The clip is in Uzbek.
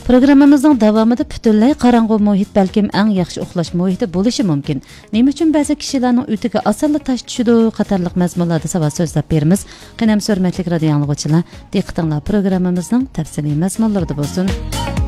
Programmamızın davamida butunlay qarang'u muhit balkim eng yaxshi uxlash muhiti bo'lishi mumkin. Nima uchun ba'zi kishilarning uytiga osonla tosh tushidi qatorliq mazmunlarda savol so'zlab beramiz. Qanam hurmatli radio anglovchilar, diqqatinglar programmamizning tafsiliy mazmunlarida bo'lsin.